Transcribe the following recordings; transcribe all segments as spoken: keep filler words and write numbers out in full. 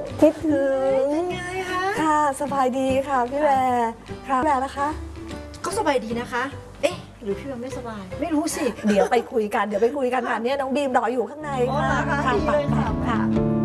คิดถึงเป็นไงคะค่ะสบายดีค่ะพี่แวร์ค่ะพี่แวร์นะคะก็สบายดีนะคะ เอ๊ะหรือพี่แวร์ไม่สบาย ไม่รู้สิเดี๋ยวไปคุยกันเดี๋ยวไปคุยกันค่ะเนี่ยน้องบีมรออยู่ข้างในอ๋อค่ะเหรอคะดีเลยค่ะค่ะ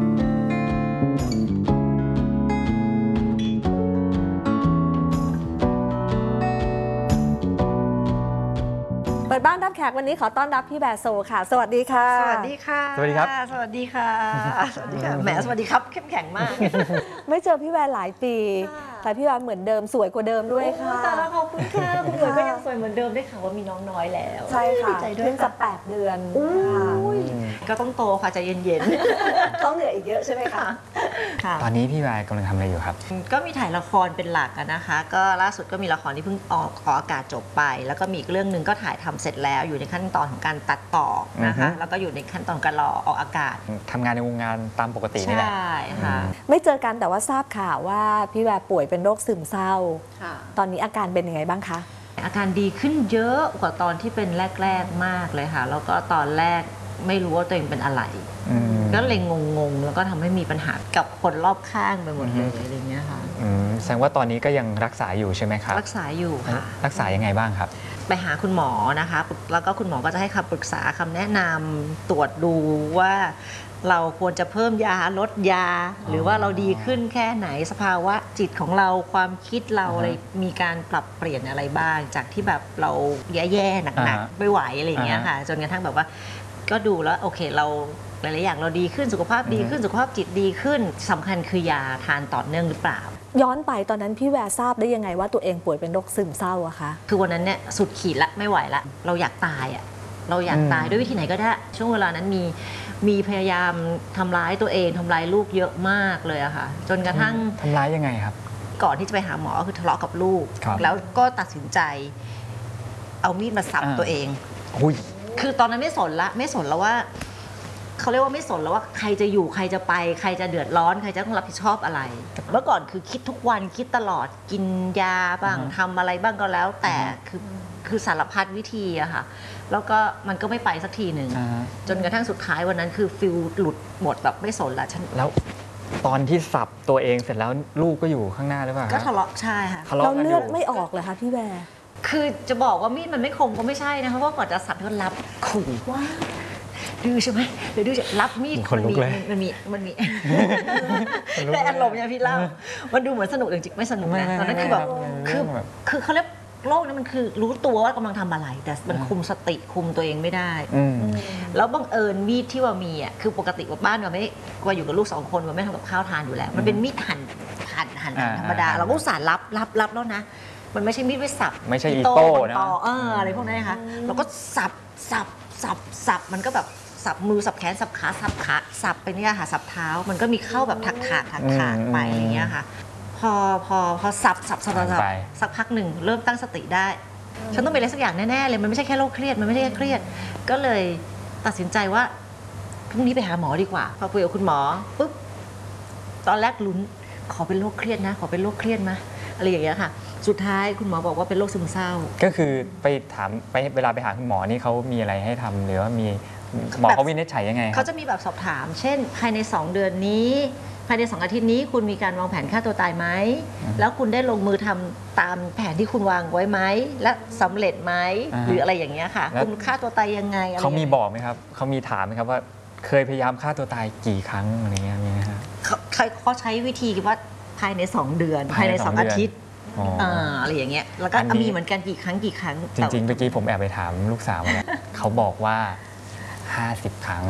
เปิดบ้านรับแขกวันนี้ขอต้อนรับพี่แบร์โซค่ะ สวัสดีค่ะสวัสดีค่ะสวัสดีครับสวัสดีค่ะ สวัสดีค่ะ แหมสวัสดีครับเข้มแข็งมากไม่เจอพี่แวร์หลายปีค่ะแต่พี่แวร์เหมือนเดิมสวยกว่าเดิมด้วยค่ะโอ้แต่ละขอบคุณค่ะคุณหมวยก็ยังสวยเหมือนเดิมได้ค่ะว่ามีน้องน้อยแล้วใช่ค่ะดีใจด้วยเพิ่งจะค่ะแปดเดือนอุ้ค่ะยก็ต้องโตค่ะใจเย็นต้องเหนื่อยอีกเยอะใช่ไหมๆคะค่ะตอนนี้พี่วายกำลังทำอะไรอยู่ครับก็มีถ่ายละครเป็นหลักอะนะคะ ก็ล่าสุดก็มีละครที่เพิ่งออกขออากาศจบไป แล้วก็มีอีกเรื่องหนึ่งก็ถ่ายทำเสร็จแล้วอยู่ในขั้นตอนของการตัดต่อนะคะอือฮึแล้วก็อยู่ในขั้นตอนการรอออกอากาศทำงานในวงงานตามปกตินี่แหละใช่ค่ะไม่เจอกันแต่ว่าทราบข่าวว่าพี่แวร์ป่วยเป็นโรคซึมเศร้าค่ะตอนนี้อาการเป็นยังไงบ้างคะอาการดีขึ้นเยอะกว่าตอนที่เป็นแรก ๆ มากเลยค่ะ แล้วก็ตอนแรกไม่รู้ว่าตัวเองเป็นอะไรอืมก็เลยงงๆ แล้วก็ทำให้มีปัญหากับคนรอบข้างไปหมดเลยอะไรเงี้ยค่ะอืมแสดงว่าตอนนี้ก็ยังรักษาอยู่ใช่ไหมครับรักษาอยู่ค่ะรักษายังไงบ้างครับไปหาคุณหมอนะคะ แล้วก็คุณหมอก็จะให้คำปรึกษาคำแนะนำตรวจดูว่าเราควรจะเพิ่มยาลดยา หรือว่าเราดีขึ้นแค่ไหนสภาวะจิตของเราความคิดเราอ่าฮะอะไรมีการปรับเปลี่ยนอะไรบ้าง จากที่แบบเราแย่ๆหนักอ่าฮะๆไม่ไหวอะไรอย่างเงี้ยอ่าฮะค่ะ จนกระทั่งแบบว่าก็ดูแล้วโอเคเราหลายๆอย่างเราดีขึ้นสุขภาพดีขึ้นสุขภาพจิตดีขึ้นสำคัญคือยาทานต่อเนื่องหรือเปล่าย้อนไปตอนนั้นพี่แวร์ทราบได้ยังไงว่าตัวเองป่วยเป็นโรคซึมเศร้าอะคะคือวันนั้นเนี่ยสุดขีดละไม่ไหวละเราอยากตายอ่ะเราอยากตายอืมด้วยวิธีไหนก็ได้ ช่วงเวลานั้นมีมีพยายามทำร้ายตัวเองทำร้ายลูกเยอะมากเลยอะค่ะ จนกระทั่งทำร้ายยังไงครับก่อนที่จะไปหาหมอก็คือทะเลาะกับลูกครับแล้วก็ตัดสินใจ เอามีดมาสับอ่าตัวเองอุ้ยคือตอนนั้นไม่สนละไม่สนแล้วว่าเขาเรียกว่าไม่สนแล้วว่าใครจะอยู่ใครจะไปใครจะเดือดร้อนใครจะต้องรับผิดชอบอะไร เมื่อก่อนคือคิดทุกวันคิดตลอดกินยาบ้างอือฮึทำอะไรบ้างก็แล้ว แต่คือคือสารพัดวิธีอะค่ะ แล้วก็มันก็ไม่ไปสักทีหนึ่งอ่าฮะจนกระทั่งสุดท้ายวันนั้นคือฟิลหลุดหมดแบบไม่สนละฉันแล้วตอนที่สับตัวเองเสร็จแล้วลูกก็อยู่ข้างหน้าหรือเปล่าก็คทะรับเลาะใช่ค่ะทะเลาะเรากันอเลือยู่ ดไม่ออกเลยคะพี่แวร์คือจะบอกว่ามีดมันไม่คมก็ไม่ใช่นะคะเพราะว่าก่อนจะสับก็รับขู่ว่าดื้อใช่ไหมหรือดื้อจะรับมีดคนลุกเลยมันมีมันมีคนลุกเลยได้อารมณ์อย่างพี่เล่ามันดูเหมือนสนุกจริงๆไม่สนุกไม่นะไม่ตอนนั้นไม่คือแบบไม่ไม่คือแบบคือเขาเรียกโลกนั้นมันคือรู้ตัวว่ากำลังทำอะไร แต่มันคุมสติคุมตัวเองไม่ได้อืมแล้วบังเอิญมีดที่ว่ามีอ่ะคือปกติว่าบ้านเราไม่ว่าอยู่กับลูกสองคนว่าไม่ทำกับข้าวทานอยู่แล้ว มันเป็นมีดหั่นหั่นหั่นหั่นอ่าธรรมดาอ่าเราก็อุตส่าห์รับรับรับแล้วนะ มันไม่ใช่มีดไว้สับไม่ใช่อีโต้นะตอเอออะไรพวกนั้นนะคะเราก็สับสับสับสับมันก็แบบสับมือสับแขนสับขาสับขาสับไปเนี่ยค่ะสับเท้ามันก็มีเข้าแบบถักถากถักถากไปอย่างเงี้ยค่ะ พอพอพอสับสับสับสับไปสักพักหนึ่งเริ่มตั้งสติได้ ฉันต้องเป็นอะไรสักอย่างแน่ๆเลยมันไม่ใช่แค่โรคเครียดมันไม่ใช่แค่เครียด ก็เลยตัดสินใจว่าพรุ่งนี้ไปหาหมอดีกว่า พอคุยกับคุณหมอปุ๊บตอนแรกลุ้นขอเป็นโรคเครียดนะ ขอเป็นโรคเครียดไหมอะไรอย่างเงี้ยค่ะ สุดท้ายคุณหมอบอกว่าเป็นโรคซึมเศร้าก็คือไปถามไปเวลาไปหาคุณหมอนี่เขามีอะไรให้ทำหรือว่ามีหมอเขาวินิจฉัยยังไงคเขารับจะมีแบบสอบถาม เช่น ภายใน สอง เดือนนี้ ภายใน สอง อาทิตย์นี้ คุณมีการวางแผนฆ่าตัวตายไหมอืมแล้วคุณได้ลงมือทำตามแผนที่คุณวางไว้ไหม และสำเร็จไหมอ่าฮะหรืออะไรอย่างเงี้ยค่ะแล้วคุณฆ่าตัวตายยังไงอะไรเขามียังไงบอกไหมครับเขามีถามไหมครับว่าเคยพยายามฆ่าตัวตายกี่ครั้งอะไรเงี้ยมีไหมครับเขาเขาใช้วิธีว่าภายใน สอง เดือนภาภาย ยในในสสออง งเดือนอาทิตย์อ๋อออ่าอะไรอย่างเงี้ย แล้วก็อันนี้มีเหมือนกันกี่ครั้งกี่ครั้งจริงๆเมื่อกี้ผมแอบไปถามลูกสาวมาแล้ว เขาบอกว่า ห้าสิบ ครั้ง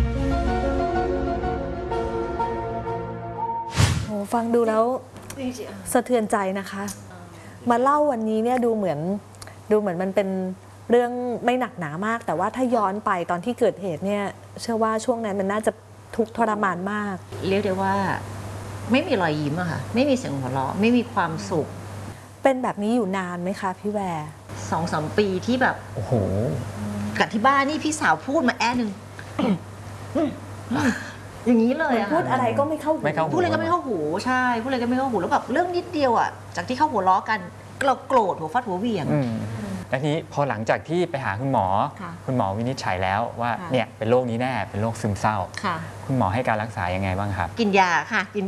โอ้ฟังดูแล้วจริงๆสะเทือนใจนะคะ มาเล่าวันนี้เนี่ยดูเหมือนดูเหมือนมันเป็นเรื่องไม่หนักหนามาก แต่ว่าถ้าย้อนไปตอนที่เกิดเหตุเนี่ยเชื่อว่าช่วงนั้นมันน่าจะทุกข์ทรมานมากเรียกได้ว่าไม่มีรอยยิ้มอะค่ะ ไม่มีเสียงหัวเราะ ไม่มีความสุขเป็นแบบนี้อยู่นานไหมคะพี่แวร์สองสามปีที่แบบโอ้โหกับที่บ้านนี่พี่สาวพูดมาแอะหนึ่ง อย่างนี้เลยอะพูดอะไรก็ไม่เข้าหูไม่เข้าหูพูดอะไรก็ไม่เข้าหูใช่พูดอะไรก็ไม่เข้าหูแล้วแบบเรื่องนิดเดียวอะจากที่เขาหัวเราะกันเราโกรธหัวฟาดหัวเหวี่ยงอืมแล้วทีนี้พอหลังจากที่ไปหาคุณหมอค่ะคุณหมอวินิจฉัยแล้วว่าค่ะเนี่ยเป็นโรคนี้แน่เป็นโรคซึมเศร้าค่ะคุณหมอให้การรักษายังไงบ้างครับกินยาค่ะกิน